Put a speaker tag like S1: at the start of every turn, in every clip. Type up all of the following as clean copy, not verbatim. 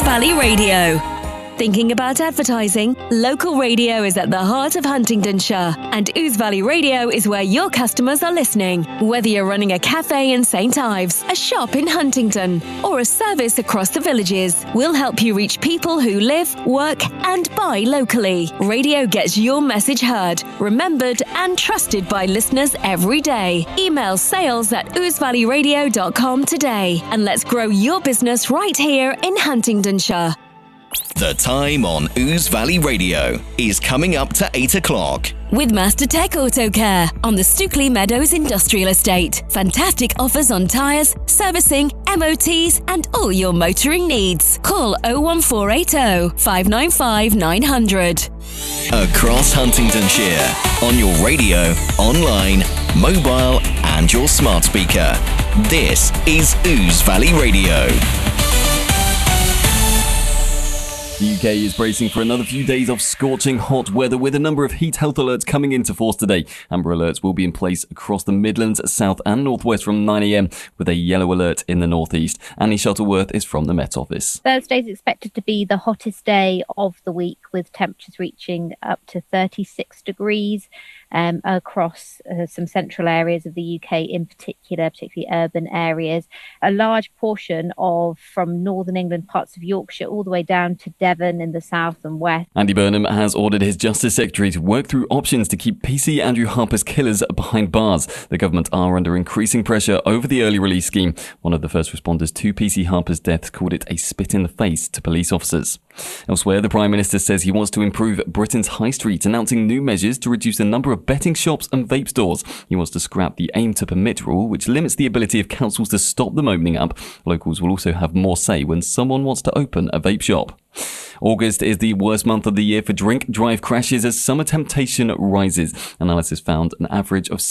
S1: Valley Radio. Thinking about advertising? Local radio is at the heart of Huntingdonshire, and Ouse Valley Radio is where your customers are listening. Whether you're running a cafe in St Ives, a shop in Huntingdon, or a service across the villages, we'll help you reach people who live, work, and buy locally. Radio gets your message heard, remembered, and trusted by listeners every day. Email sales@ousevalleyradio.com today, and let's grow your business right here in Huntingdonshire.
S2: The time on Ouse Valley Radio is coming up to 8 o'clock.
S1: With Master Tech Auto Care on the Stookley Meadows Industrial Estate. Fantastic offers on tyres, servicing, MOTs, and all your motoring needs. Call 01480 595 900.
S2: Across Huntingdonshire, on your radio, online, mobile, and your smart speaker. This is Ouse Valley Radio.
S3: The UK is bracing for another few days of scorching hot weather with a number of heat health alerts coming into force today. Amber alerts will be in place across the Midlands, South and Northwest from 9 a.m. with a yellow alert in the Northeast. Annie Shuttleworth is from the Met Office.
S4: Thursday is expected to be the hottest day of the week, with temperatures reaching up to 36 degrees. Across some central areas of the UK in particular, particularly urban areas. A large portion from northern England, parts of Yorkshire, all the way down to Devon in the south and west.
S3: Andy Burnham has ordered his Justice Secretary to work through options to keep PC Andrew Harper's killers behind bars. The government are under increasing pressure over the early release scheme. One of the first responders to PC Harper's death called it a spit in the face to police officers. Elsewhere, the Prime Minister says he wants to improve Britain's high street, announcing new measures to reduce the number of betting shops and vape stores. He wants to scrap the aim to permit rule, which limits the ability of councils to stop them opening up. Locals will also have more say when someone wants to open a vape shop. August is the worst month of the year for drink-drive crashes as summer temptation rises. Analysis found an average of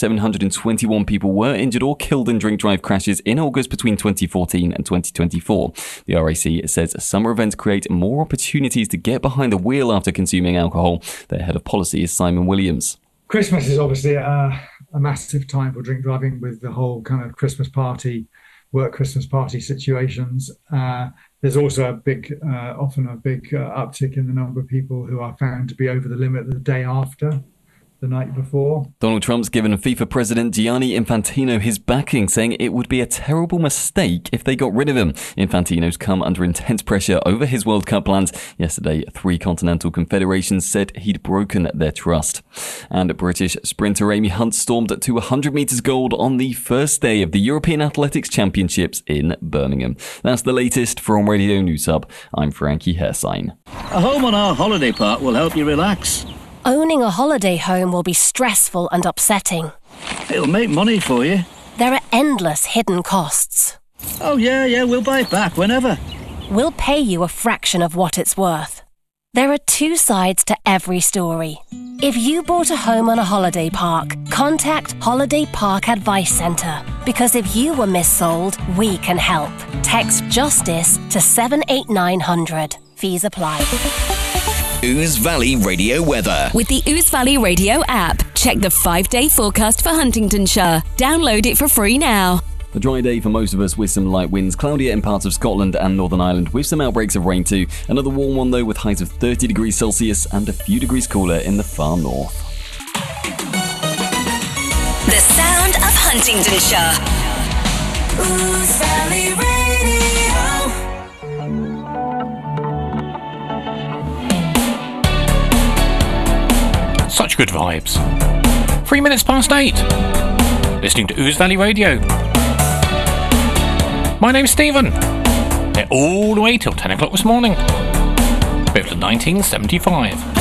S3: 721 people were injured or killed in drink-drive crashes in August between 2014 and 2024. The RAC says summer events create more opportunities to get behind the wheel after consuming alcohol. Their head of policy is Simon Williams.
S5: Christmas is obviously a massive time for drink driving, with the whole kind of Christmas party, work Christmas party situations. There's also often a big uptick in the number of people who are found to be over the limit the day after, the night before.
S3: Donald Trump's given FIFA President Gianni Infantino his backing, saying it would be a terrible mistake if they got rid of him. Infantino's come under intense pressure over his World Cup plans. Yesterday, 3 continental confederations said he'd broken their trust. And British sprinter Amy Hunt stormed to 100 metres gold on the first day of the European Athletics Championships in Birmingham. That's the latest from Radio News Hub. I'm Frankie Hersign.
S6: A home on our holiday park will help you relax.
S7: Owning a holiday home will be stressful and upsetting.
S6: It'll make money for you.
S7: There are endless hidden costs.
S6: Oh, yeah, we'll buy it back whenever.
S7: We'll pay you a fraction of what it's worth. There are 2 sides to every story. If you bought a home on a holiday park, contact Holiday Park Advice Centre. Because if you were missold, we can help. Text JUSTICE to 78900. Fees apply.
S2: Ouse Valley Radio weather.
S1: With the Ouse Valley Radio app, check the 5-day forecast for Huntingdonshire. Download it for free now.
S3: A dry day for most of us with some light winds, cloudier in parts of Scotland and Northern Ireland with some outbreaks of rain too. Another warm one though with highs of 30 degrees Celsius and a few degrees cooler in the far north.
S1: The sound of Huntingdonshire. Ouse Valley Radio.
S8: Such good vibes. 3 minutes past 8. Listening to Ouse Valley Radio. My name's Stephen. They're all the way till 10 o'clock this morning. Built in 1975.